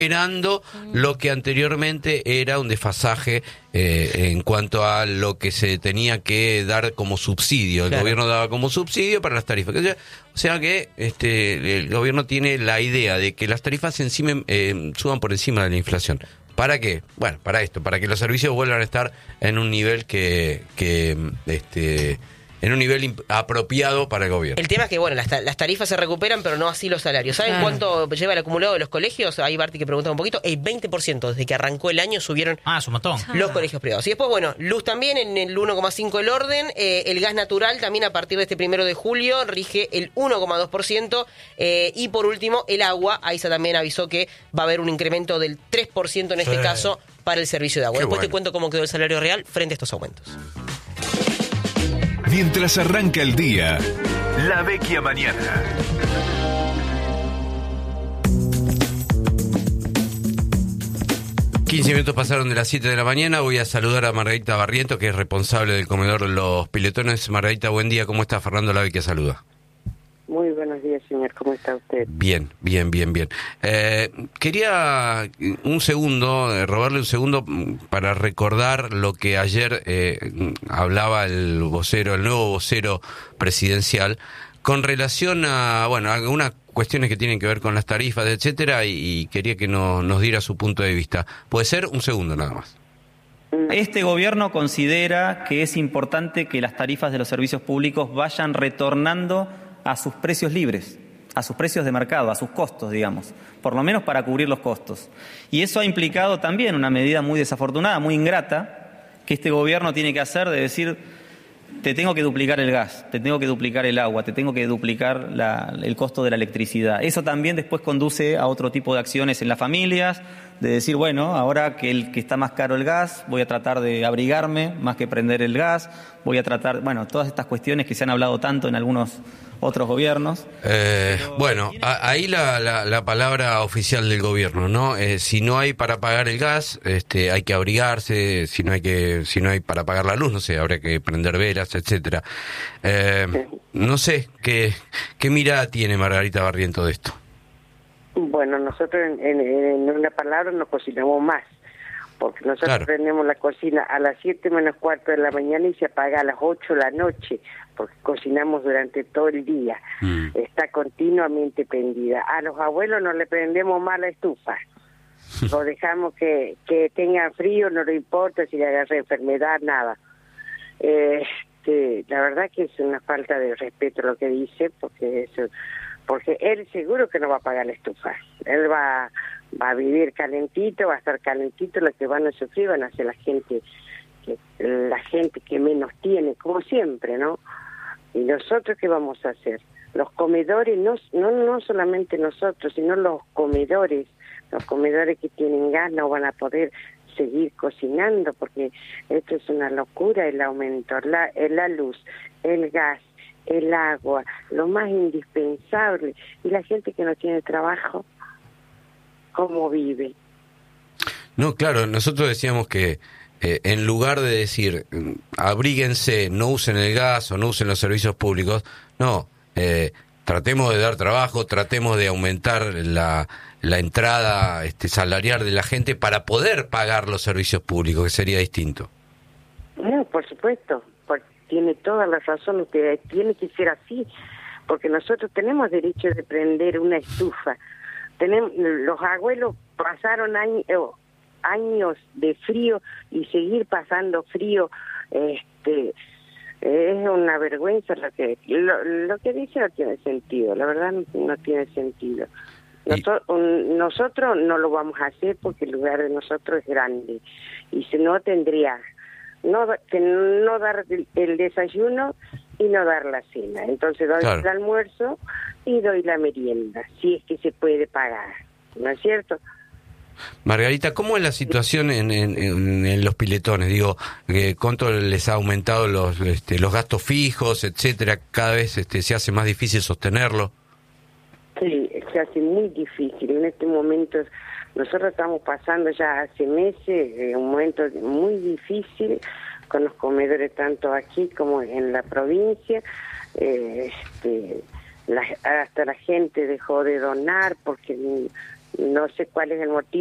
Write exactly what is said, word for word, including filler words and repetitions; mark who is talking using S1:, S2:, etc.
S1: recuperando lo que anteriormente era un desfasaje eh, en cuanto a lo que se tenía que dar como subsidio. El
S2: Claro.
S1: gobierno daba como subsidio para las tarifas. O sea que este el gobierno tiene la idea de que las tarifas encima, eh, suban por encima de la inflación. ¿Para qué? Bueno, para esto, para que los servicios vuelvan a estar en un nivel que, que este en un nivel imp- apropiado para el gobierno.
S2: El tema es que, bueno, las, ta- las tarifas se recuperan, pero no así los salarios. ¿Saben
S3: Claro.
S2: cuánto lleva el acumulado de los colegios? Ahí Barty que preguntaba un poquito. El veinte por ciento desde que arrancó el año subieron
S4: Ah, es un montón.
S2: los colegios privados. Y después, bueno, luz también en el uno coma cinco el orden. Eh, el gas natural también a partir de este primero de julio rige el uno coma dos por ciento. Eh, y por último, el agua. AISA también avisó que va a haber un incremento del tres por ciento en este
S1: Sí.
S2: caso para el servicio de agua.
S1: Qué
S2: Después
S1: bueno.
S2: te cuento cómo quedó el salario real frente a estos aumentos.
S5: Mientras arranca el día, La Vecchia Mañana.
S1: quince minutos pasaron de las siete de la mañana. Voy a saludar a Margarita Barriento, que es responsable del comedor Los Piletones. Margarita, buen día. ¿Cómo está? Fernando Lavi que saluda.
S6: Muy buenos días, señor. ¿Cómo está usted?
S1: Bien, bien, bien, bien. Eh, quería un segundo, eh, robarle un segundo mm, para recordar lo que ayer eh, hablaba el vocero, el nuevo vocero presidencial, con relación a, bueno, a algunas cuestiones que tienen que ver con las tarifas, etcétera, y, y quería que nos, nos diera su punto de vista. ¿Puede ser? Un segundo nada más.
S7: Este gobierno considera que es importante que las tarifas de los servicios públicos vayan retornando a sus precios libres, a sus precios de mercado, a sus costos, digamos, por lo menos para cubrir los costos. Y eso ha implicado también una medida muy desafortunada, muy ingrata, que este gobierno tiene que hacer de decir, te tengo que duplicar el gas, te tengo que duplicar el agua, te tengo que duplicar la, el costo de la electricidad. Eso también después conduce a otro tipo de acciones en las familias, de decir, bueno, ahora que, el, que está más caro el gas, voy a tratar de abrigarme más que prender el gas, voy a tratar, bueno, todas estas cuestiones que se han hablado tanto en algunos otros gobiernos.
S1: Eh, bueno, a, ahí la, la, la palabra oficial del gobierno, ¿no? Eh, si no hay para pagar el gas, este, hay que abrigarse. Si no hay que, si no hay para pagar la luz, no sé, habrá que prender velas, etcétera. Eh, no sé qué qué mirada tiene Margarita Barriento de esto.
S6: Bueno, nosotros en, en, en una palabra nos cocinamos más, porque nosotros
S1: Claro.
S6: prendemos la cocina a las siete menos cuarto de la mañana y se apaga a las ocho de la noche, porque cocinamos durante todo el día.
S1: Mm.
S6: Está continuamente prendida. A los abuelos no le prendemos más la estufa. Lo dejamos que, que tengan frío, no le importa si le agarra enfermedad, nada. Eh, Este, la verdad que es una falta de respeto lo que dice, porque eso, porque él seguro que no va a pagar la estufa. Él va, va a vivir calentito, va a estar calentito. Los que van a sufrir van a ser la gente que la gente que menos tiene, como siempre, ¿no? Y nosotros, ¿qué vamos a hacer? Los comedores, no no no solamente nosotros, sino los comedores, los comedores que tienen gas no van a poder seguir cocinando, porque esto es una locura, el aumento, la, la luz, el gas, el agua, lo más indispensable. Y la gente que no tiene trabajo, ¿cómo vive?
S1: No, claro, nosotros decíamos que eh, en lugar de decir mm, abríguense, no usen el gas o no usen los servicios públicos, no, eh, tratemos de dar trabajo, tratemos de aumentar la, la entrada este, salarial de la gente para poder pagar los servicios públicos, que sería distinto.
S6: No, por supuesto, por, tiene toda la razón, usted tiene que ser así, porque nosotros tenemos derecho de prender una estufa. Tenemos, los abuelos pasaron años, años de frío y seguir pasando frío, este... es una vergüenza lo que lo, lo que dice no tiene sentido, la verdad no, no tiene sentido. Noso- un- nosotros no lo vamos a hacer porque el lugar de nosotros es grande y si no tendría no da- que no dar el, el desayuno y no dar la cena, entonces doy
S1: Claro.
S6: el almuerzo y doy la merienda, si es que se puede pagar, ¿no es cierto?
S1: Margarita, ¿cómo es la situación en, en, en, en los piletones? Digo, eh, ¿cuánto les ha aumentado los este, los gastos fijos, etcétera? Cada vez este, se hace más difícil sostenerlo.
S6: Sí, se hace muy difícil. En este momento nosotros estamos pasando ya hace meses eh, un momento muy difícil con los comedores tanto aquí como en la provincia. Eh, este, la, hasta la gente dejó de donar porque No sé cuál es el motivo.